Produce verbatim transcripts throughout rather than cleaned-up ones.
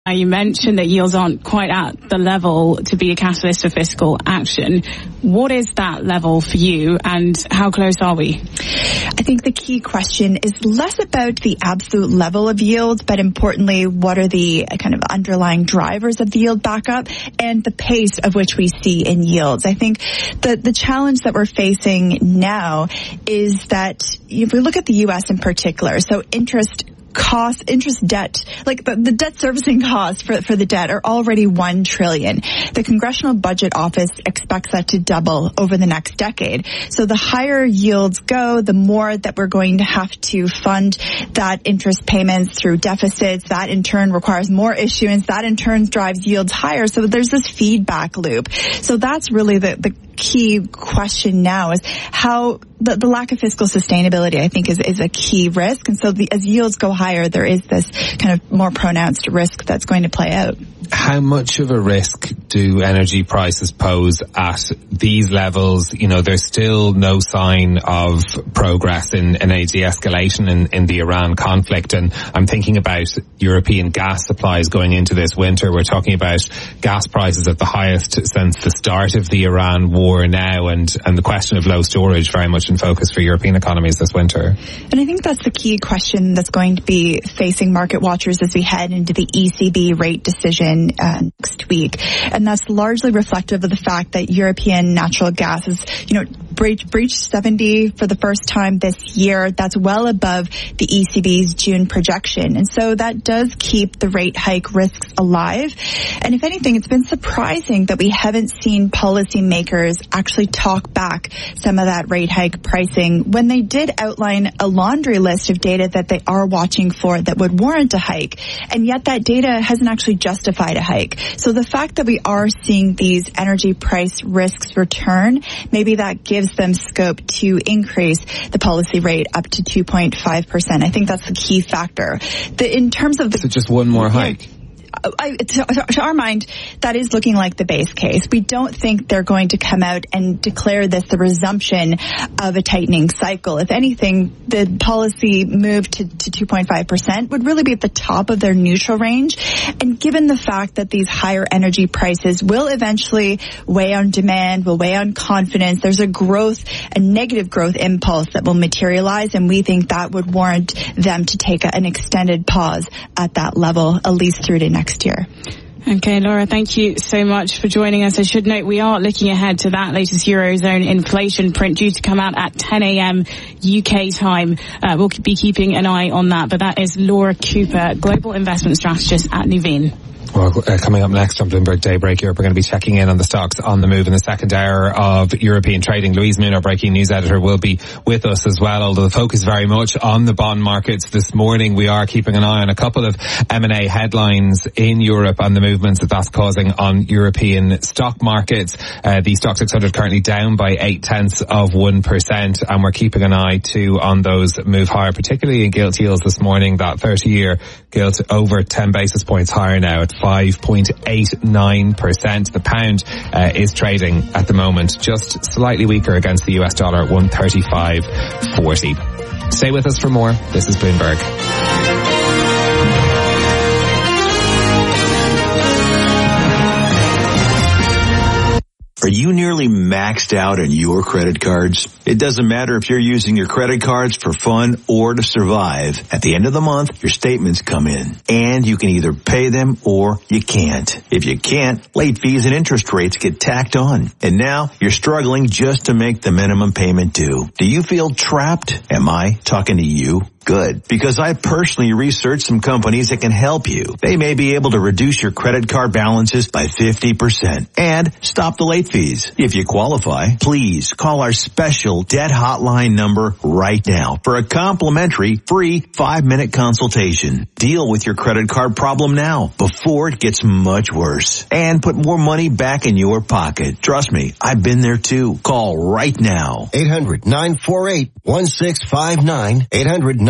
You mentioned that yields aren't quite at the level to be a catalyst for fiscal action. What is that level for you, and how close are we? I think the key question is less about the absolute level of yield, but importantly, what are the kind of underlying drivers of the yield backup and the pace of which we see in yields. I think the, the challenge that we're facing now is that if we look at the U S in particular, so interest cost, interest debt, like the, the debt servicing costs for, for the debt are already one trillion. The Congressional Budget Office expects that to double over the next decade. So the higher yields go, the more that we're going to have to fund that interest payments through deficits. That in turn requires more issuance. That in turn drives yields higher. So there's this feedback loop. So that's really the, the key question now is how the, the lack of fiscal sustainability, I think, is, is a key risk. And so the, as yields go higher, there is this kind of more pronounced risk that's going to play out. How much of a risk do energy prices pose at these levels? You know, there's still no sign of progress in, in a de-escalation in, in the Iran conflict. And I'm thinking about European gas supplies going into this winter. We're talking about gas prices at the highest since the start of the Iran war now. And, and the question of low storage very much in focus for European economies this winter. And I think that's the key question that's going to be facing market watchers as we head into the E C B rate decision Uh, next week. And that's largely reflective of the fact that European natural gas has, you know, breached, breached seventy for the first time this year. That's well above the E C B's June projection. And so that does keep the rate hike risks alive. And if anything, it's been surprising that we haven't seen policymakers actually talk back some of that rate hike pricing when they did outline a laundry list of data that they are watching for that would warrant a hike. And yet that data hasn't actually justified a hike. So the fact that we are seeing these energy price risks return, maybe that gives them scope to increase the policy rate up to two point five percent. I think that's the key factor. The, in terms of the... So just one more hike? I, to, to our mind, that is looking like the base case. We don't think they're going to come out and declare this the resumption of a tightening cycle. If anything, the policy move to, to two point five percent would really be at the top of their neutral range. And given the fact that these higher energy prices will eventually weigh on demand, will weigh on confidence, there's a growth, a negative growth impulse that will materialize, and we think that would warrant them to take a, an extended pause at that level, at least through to next next year. Okay, Laura, thank you so much for joining us. I should note we are looking ahead to that latest Eurozone inflation print due to come out at ten a.m. U K time. Uh, we'll be keeping an eye on that, but that is Laura Cooper, Global Investment Strategist at Nuveen. Well, uh, coming up next on Bloomberg Daybreak Europe, we're going to be checking in on the stocks on the move in the second hour of European trading. Louise Moon, our breaking news editor, will be with us as well, although the focus very much on the bond markets this morning. We are keeping an eye on a couple of M and A headlines in Europe and the movements that that's causing on European stock markets. Uh, the Stock six hundred currently down by eight tenths of one percent, and we're keeping an eye too on those move higher, particularly in gilt yields this morning. That thirty-year gilt over ten basis points higher now at five point eight nine percent. The pound uh, is trading at the moment just slightly weaker against the U S dollar at one thirty-five forty. Stay with us for more. This is Bloomberg. Are you nearly maxed out on your credit cards? It doesn't matter if you're using your credit cards for fun or to survive. At the end of the month, your statements come in, and you can either pay them or you can't. If you can't, late fees and interest rates get tacked on. And now you're struggling just to make the minimum payment due. Do you feel trapped? Am I talking to you? Good, because I personally researched some companies that can help you. They may be able to reduce your credit card balances by fifty percent and stop the late fees. If you qualify, please call our special debt hotline number right now for a complimentary free five-minute consultation. Deal with your credit card problem now before it gets much worse and put more money back in your pocket. Trust me, I've been there too. Call right now. eight hundred nine four eight one six five nine. eight hundred nine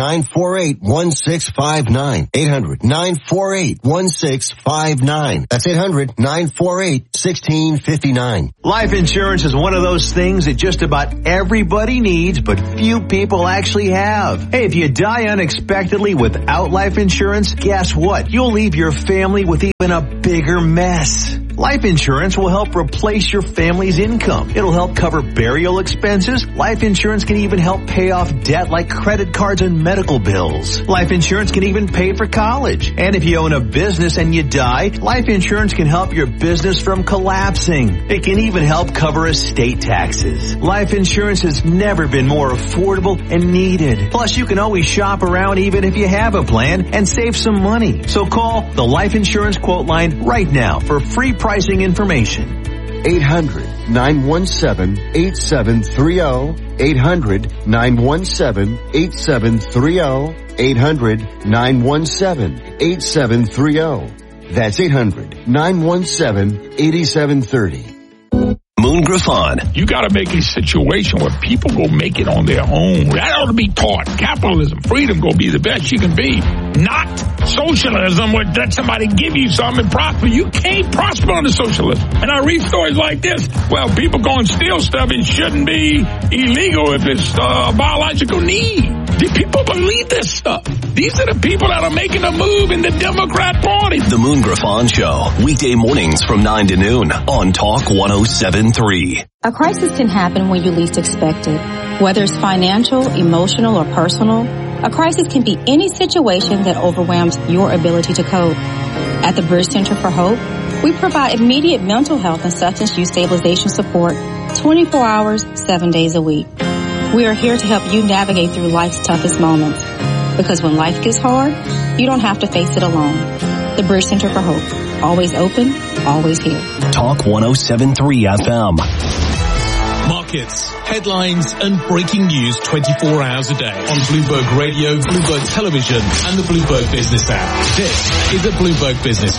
nine four eight, one six five nine. eight hundred, nine four eight, one six five nine. That's eight hundred, nine four eight, one six five nine. Life insurance is one of those things that just about everybody needs, but few people actually have. Hey, if you die unexpectedly without life insurance, guess what? You'll leave your family with even a bigger mess. Life insurance will help replace your family's income. It'll help cover burial expenses. Life insurance can even help pay off debt like credit cards and medical bills. Life insurance can even pay for college. And if you own a business and you die, life insurance can help your business from collapsing. It can even help cover estate taxes. Life insurance has never been more affordable and needed. Plus, you can always shop around even if you have a plan and save some money. So call the Life Insurance Quote Line right now for free pricing information. eight hundred, nine one seven, eight seven three zero. eight hundred, nine one seven, eight seven three zero. eight hundred, nine one seven, eight seven three zero. That's eight hundred, nine one seven, eight seven three zero. Moon Griffon. You got to make a situation where people go make it on their own. That ought to be taught. Capitalism, freedom, go be the best you can be. Not socialism where let somebody give you something and prosper. You can't prosper under socialism. And I read stories like this. Well, people go and steal stuff. It shouldn't be illegal if it's uh, a biological need. Do people believe this stuff? These are the people that are making a move in the Democrat Party. The Moon Griffon Show. Weekday mornings from nine to noon on Talk one oh seven point three. A crisis can happen when you least expect it. Whether it's financial, emotional, or personal, a crisis can be any situation that overwhelms your ability to cope. At the Bridge Center for Hope, we provide immediate mental health and substance use stabilization support twenty-four hours, seven days a week. We are here to help you navigate through life's toughest moments. Because when life gets hard, you don't have to face it alone. The Bridge Center for Hope. Always open, always here. Talk one oh seven point three F M. Markets, headlines and breaking news twenty-four hours a day on Bloomberg Radio, Bloomberg Television and the Bloomberg Business app. This is a Bloomberg Business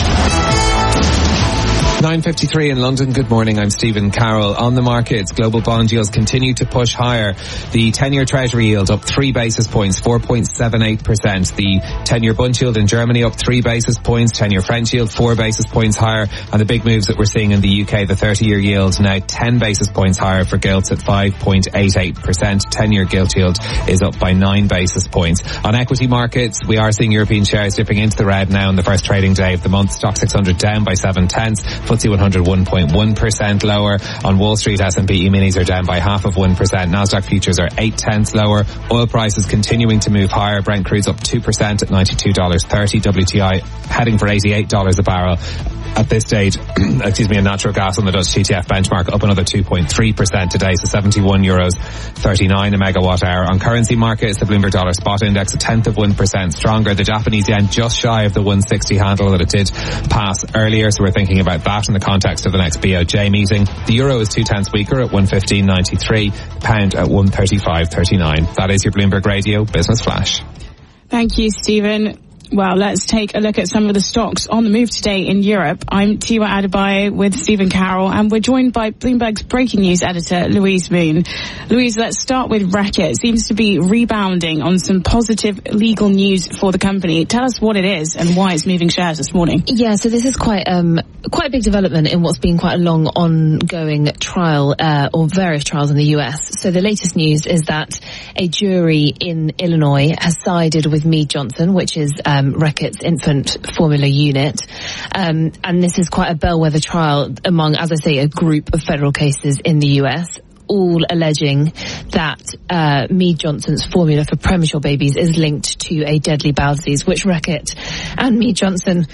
Flash. nine fifty-three in London. Good morning. I'm Stephen Carroll. On the markets, global bond yields continue to push higher. The ten-year Treasury yield up three basis points, four point seven eight percent. The ten-year Bund yield in Germany up three basis points. ten-year French yield four basis points higher. And the big moves that we're seeing in the U K, the thirty-year yield now ten basis points higher for gilts at five point eight eight percent. ten-year gilt yield is up by nine basis points. On equity markets, we are seeing European shares dipping into the red now in the first trading day of the month. Stock six hundred down by seven tenths. F T S E one hundred one point one percent lower. On Wall Street, S and P E-minis are down by half of one percent. Nasdaq futures are eight tenths lower. Oil prices continuing to move higher. Brent crude's up two percent at ninety-two dollars thirty. W T I heading for eighty-eight dollars a barrel. At this stage, excuse me, and natural gas on the Dutch T T F benchmark up another two point three percent today, so seventy-one euros thirty-nine a megawatt hour. On currency markets, the Bloomberg Dollar Spot Index a tenth of one percent stronger. The Japanese yen just shy of the one sixty handle that it did pass earlier, so we're thinking about that in the context of the next B O J meeting. The euro is two tenths weaker at one fifteen ninety-three, pound at one thirty-five thirty-nine. That is your Bloomberg Radio Business Flash. Thank you, Stephen. Well, let's take a look at some of the stocks on the move today in Europe. I'm Tiwa Adebayo with Stephen Carroll, and we're joined by Bloomberg's breaking news editor, Louise Moon. Louise, let's start with Reckitt. It seems to be rebounding on some positive legal news for the company. Tell us what it is and why it's moving shares this morning. Yeah, so this is quite um quite a big development in what's been quite a long ongoing trial, uh, or various trials in the U S. So the latest news is that a jury in Illinois has sided with Mead Johnson, which is um, Reckitt's infant formula unit. Um, and this is quite a bellwether trial among, as I say, a group of federal cases in the U S, all alleging that uh, Mead Johnson's formula for premature babies is linked to a deadly bowel disease, which Reckitt and Mead Johnson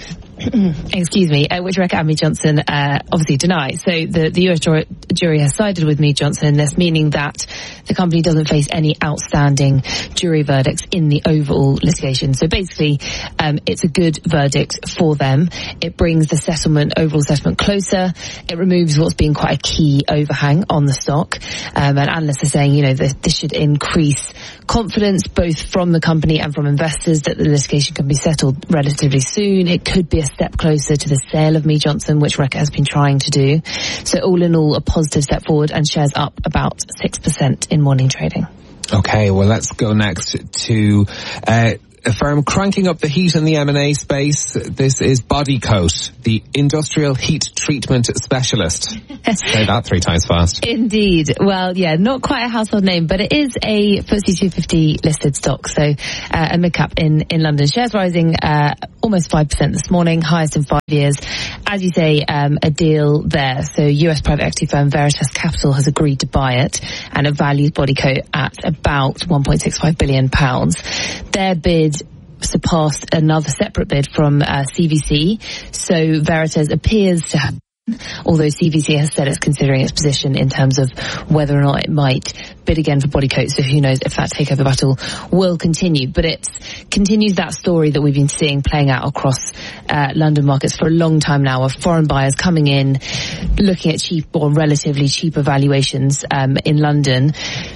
excuse me, uh, which Reckitt and Mead Johnson uh, obviously deny. So the, the U S jury, jury has sided with Mead Johnson in this, meaning that the company doesn't face any outstanding jury verdicts in the overall litigation. So basically, um, it's a good verdict for them. It brings the settlement, overall settlement closer. It removes what's been quite a key overhang on the stock. Um, and analysts are saying, you know, that this should increase confidence both from the company and from investors that the litigation can be settled relatively soon. It could be a step closer to the sale of Mead Johnson, which Reckitt has been trying to do. So all in all, a positive step forward, and shares up about six percent in morning trading. Okay, well, let's go next to uh, a firm cranking up the heat in the M and A space. This is Bodycote, the industrial heat treatment specialist. Say that three times fast. Indeed. Well, yeah, not quite a household name, but it is a F T S E two fifty listed stock, so uh, a mid-cap in, in London. Shares rising uh, almost five percent this morning, highest in five years. As you say, um, a deal there. So U S private equity firm Veritas Capital has agreed to buy it, and it values Bodycote at about one point six five billion pounds. Their bid surpassed another separate bid from uh, C V C, so Veritas appears to have, although C V C has said it's considering its position in terms of whether or not it might bid again for Bodycote, so who knows if that takeover battle will continue. But it continues that story that we've been seeing playing out across uh, London markets for a long time now, of foreign buyers coming in, looking at cheap or relatively cheaper valuations um, in London.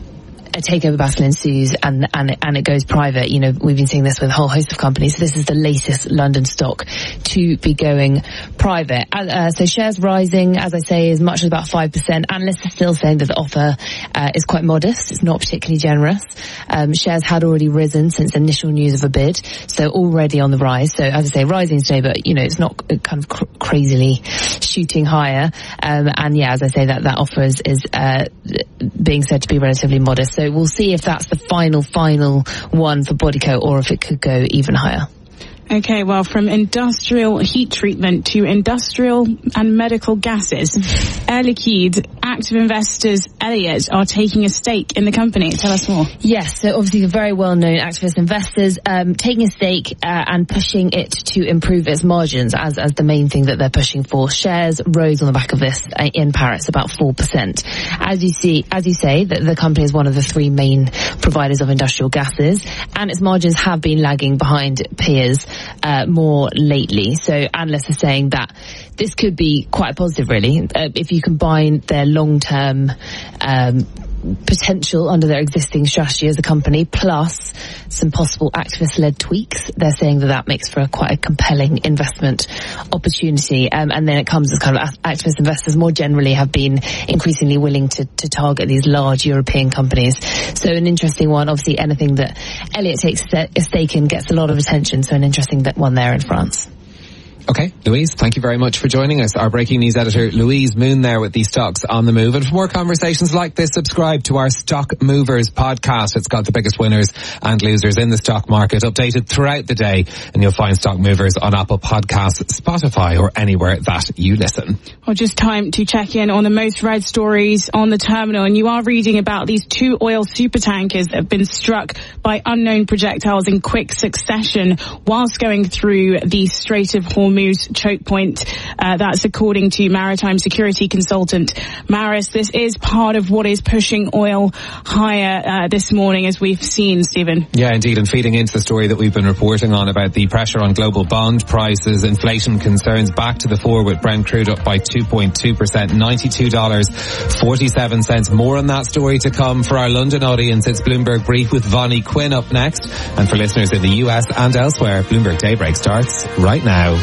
A takeover battle ensues and and and it goes private. You know, we've been seeing this with a whole host of companies. So this is the latest London stock to be going private. Uh, so shares rising, as I say, as much as about five percent. Analysts are still saying that the offer uh, is quite modest. It's not particularly generous. Um, shares had already risen since initial news of a bid, so already on the rise. So as I say, rising today, but you know, it's not kind of cr- crazily shooting higher. Um, and yeah, as I say, that that offer is, is uh, being said to be relatively modest. So we'll see if that's the final, final one for Bodycote or if it could go even higher. Okay, well, from industrial heat treatment to industrial and medical gases, Air Liquide active investors Elliott are taking a stake in the company. Tell us more. Yes, so obviously the very well-known activist investors um, taking a stake uh, and pushing it to improve its margins as, as the main thing that they're pushing for. Shares rose on the back of this uh, in Paris, about four percent. As you see, as you say, the, the company is one of the three main providers of industrial gases, and its margins have been lagging behind peers Uh, more lately. So analysts are saying that this could be quite positive, really, uh, if you combine their long-term um, potential under their existing strategy as a company, plus some possible activist-led tweaks. They're saying that that makes for a quite a compelling investment opportunity. Um, and then it comes as kind of activist investors more generally have been increasingly willing to, to target these large European companies. So an interesting one. Obviously, anything that Elliott takes a stake in gets a lot of attention. So an interesting one there in France. Okay, Louise, thank you very much for joining us. Our breaking news editor, Louise Moon, there with these stocks on the move. And for more conversations like this, subscribe to our Stock Movers podcast. It's got the biggest winners and losers in the stock market updated throughout the day. And you'll find Stock Movers on Apple Podcasts, Spotify, or anywhere that you listen. Well, just time to check in on the most read stories on the terminal. And you are reading about these two oil supertankers that have been struck by unknown projectiles in quick succession whilst going through the Strait of Hormuz choke point. Uh, that's according to maritime security consultant Maris. This is part of what is pushing oil higher uh, this morning, as we've seen, Stephen. Yeah, indeed, and feeding into the story that we've been reporting on about the pressure on global bond prices, inflation concerns back to the fore with Brent crude up by two point two percent, ninety-two dollars and forty-seven cents. More on that story to come. For our London audience, it's Bloomberg Brief with Vonnie Quinn up next. And for listeners in the U S and elsewhere, Bloomberg Daybreak starts right now.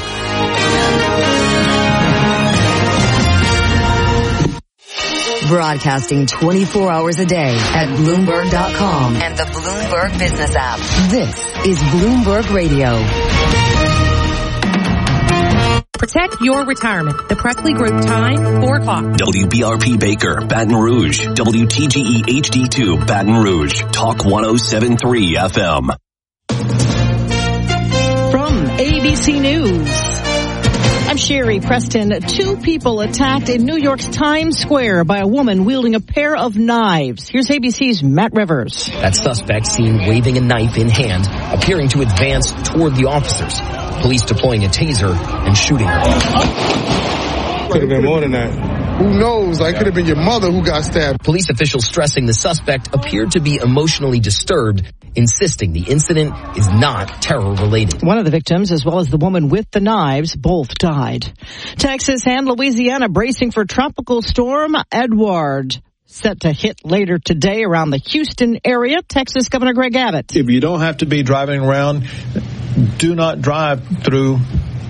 Broadcasting twenty-four hours a day at Bloomberg dot com and the Bloomberg Business app. This is Bloomberg Radio. Protect your retirement. The Presley Group time, four o'clock. W B R P Baker, Baton Rouge. W T G E H D two, Baton Rouge. Talk one oh seven point three F M. From A B C News, I'm Sherry Preston. Two people attacked in New York's Times Square by a woman wielding a pair of knives. Here's A B C's Matt Rivers. That suspect seen waving a knife in hand, appearing to advance toward the officers. Police deploying a taser and shooting her. Could have been more than that. Who knows? Like, could have been your mother who got stabbed. Police officials stressing the suspect appeared to be emotionally disturbed, insisting the incident is not terror-related. One of the victims, as well as the woman with the knives, both died. Texas and Louisiana bracing for Tropical Storm Edward. Set to hit later today around the Houston area. Texas Governor Greg Abbott. If you don't have to be driving around, do not drive through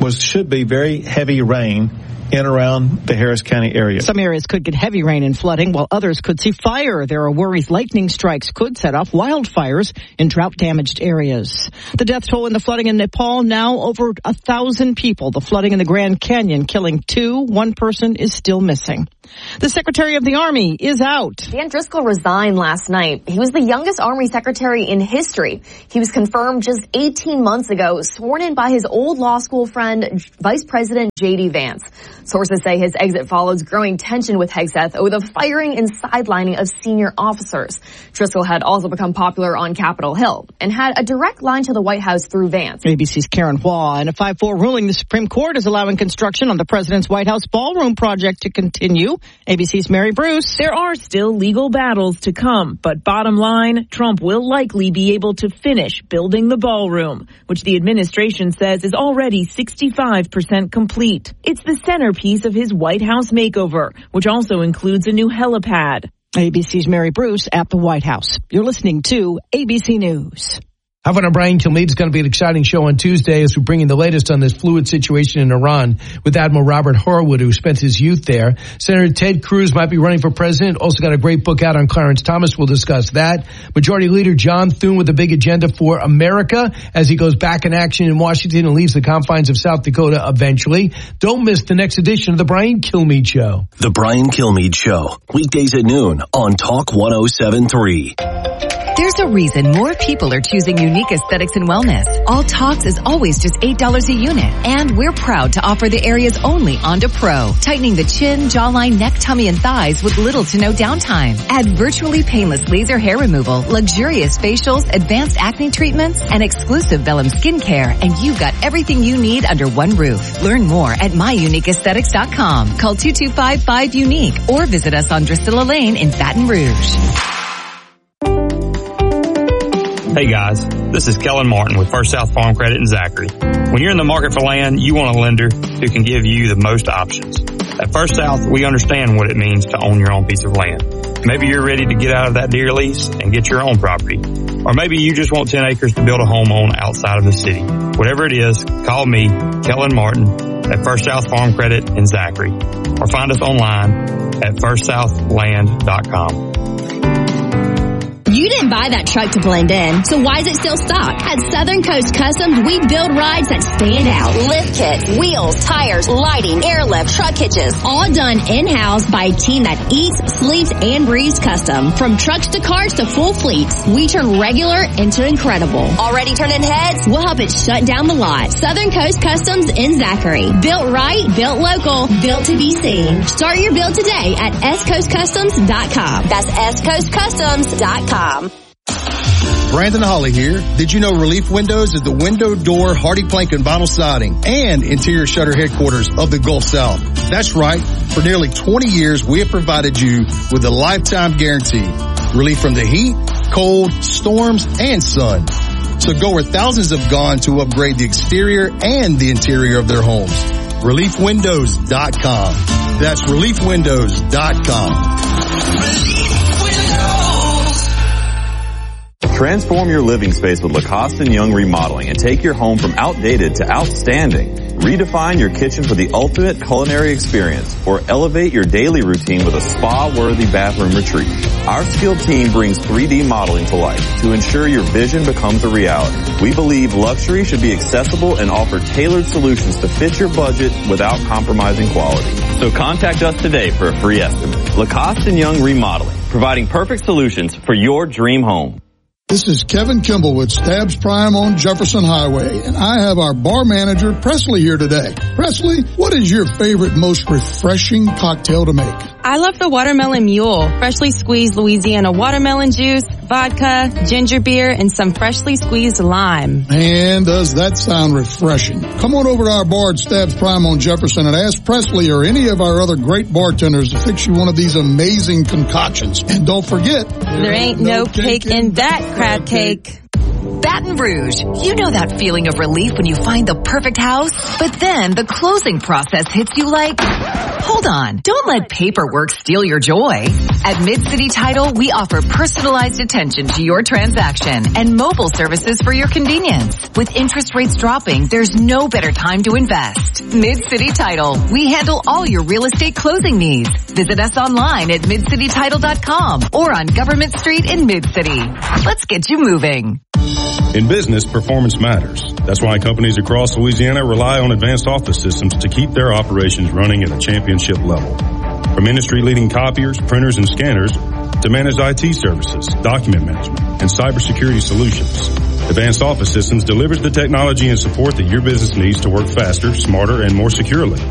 was should be very heavy rain in around the Harris County area. Some areas could get heavy rain and flooding, while others could see fire. There are worries lightning strikes could set off wildfires in drought-damaged areas. The death toll in the flooding in Nepal, now over a thousand people. The flooding in the Grand Canyon killing two. One person is still missing. The Secretary of the Army is out. Dan Driscoll resigned last night. He was the youngest Army Secretary in history. He was confirmed just eighteen months ago, sworn in by his old law school friend, Vice President J D Vance. Sources say his exit follows growing tension with Hegseth over the firing and sidelining of senior officers. Driscoll had also become popular on Capitol Hill and had a direct line to the White House through Vance. A B C's Karen Hua. In a five four ruling, the Supreme Court is allowing construction on the president's White House ballroom project to continue. A B C's Mary Bruce. There are still legal battles to come, but bottom line, Trump will likely be able to finish building the ballroom, which the administration says is already sixty-five percent complete. It's the centerpiece of his White House makeover, which also includes a new helipad. A B C's Mary Bruce at the White House. You're listening to A B C News. Havana Brian Kilmeade is going to be an exciting show on Tuesday as we bring in the latest on this fluid situation in Iran with Admiral Robert Horwood, who spent his youth there. Senator Ted Cruz might be running for president. Also got a great book out on Clarence Thomas. We'll discuss that. Majority Leader John Thune with a big agenda for America as he goes back in action in Washington and leaves the confines of South Dakota eventually. Don't miss the next edition of the Brian Kilmeade Show. The Brian Kilmeade Show, weekdays at noon on Talk one oh seven three. There's a reason more people are choosing Unique Aesthetics and Wellness. All Talks is always just eight dollars a unit. And we're proud to offer the area's only Onda Pro. Tightening the chin, jawline, neck, tummy, and thighs with little to no downtime. Add virtually painless laser hair removal, luxurious facials, advanced acne treatments, and exclusive Vellum skincare. And you've got everything you need under one roof. Learn more at my unique aesthetics dot com. Call two two five five unique or visit us on Drusilla Lane in Baton Rouge. Hey guys, this is Kellen Martin with First South Farm Credit in Zachary. When you're in the market for land, you want a lender who can give you the most options. At First South, we understand what it means to own your own piece of land. Maybe you're ready to get out of that deer lease and get your own property. Or maybe you just want ten acres to build a home on outside of the city. Whatever it is, call me, Kellen Martin, at First South Farm Credit in Zachary. Or find us online at first south land dot com. You didn't buy that truck to blend in, so why is it still stock? At Southern Coast Customs, we build rides that stand out. Lift kits, wheels, tires, lighting, airlift, truck hitches, all done in-house by a team that eats, sleeps, and breathes custom. From trucks to cars to full fleets, we turn regular into incredible. Already turning heads? We'll help it shut down the lot. Southern Coast Customs in Zachary. Built right, built local, built to be seen. Start your build today at s coast customs dot com. That's s coast customs dot com. Brandon Holly here. Did you know Relief Windows is the window, door, hardy plank, and vinyl siding and interior shutter headquarters of the Gulf South? That's right. For nearly twenty years, we have provided you with a lifetime guarantee. Relief from the heat, cold, storms, and sun. So go where thousands have gone to upgrade the exterior and the interior of their homes. relief windows dot com. That's relief windows dot com. Transform your living space with Lacoste and Young Remodeling and take your home from outdated to outstanding. Redefine your kitchen for the ultimate culinary experience or elevate your daily routine with a spa-worthy bathroom retreat. Our skilled team brings three D modeling to life to ensure your vision becomes a reality. We believe luxury should be accessible and offer tailored solutions to fit your budget without compromising quality. So contact us today for a free estimate. Lacoste and Young Remodeling, providing perfect solutions for your dream home. This is Kevin Kimball with Stabs Prime on Jefferson Highway, and I have our bar manager, Presley, here today. Presley, what is your favorite, most refreshing cocktail to make? I love the Watermelon Mule. Freshly squeezed Louisiana watermelon juice, vodka, ginger beer, and some freshly squeezed lime. And does that sound refreshing? Come on over to our bar at Stabs Prime on Jefferson and ask Presley or any of our other great bartenders to fix you one of these amazing concoctions. And don't forget, there ain't no cake in that crab cake. Baton Rouge. You know that feeling of relief when you find the perfect house? But then the closing process hits you like, hold Hold on. Don't let paperwork steal your joy. At Mid-City Title, we offer personalized attention to your transaction and mobile services for your convenience. With interest rates dropping, there's no better time to invest. Mid-City Title. We handle all your real estate closing needs. Visit us online at mid city title dot com or on Government Street in Mid-City. Let's get you moving. In business, performance matters. That's why companies across Louisiana rely on Advanced Office Systems to keep their operations running at a championship level. From industry-leading copiers, printers, and scanners to managed I T services, document management, and cybersecurity solutions, Advanced Office Systems delivers the technology and support that your business needs to work faster, smarter, and more securely.